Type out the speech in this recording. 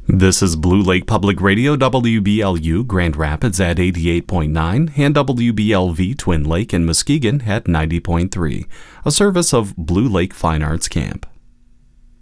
This is Blue Lake Public Radio, WBLU, Grand Rapids at 88.9 and WBLV Twin Lake and Muskegon at 90.3, a service of Blue Lake Fine Arts Camp.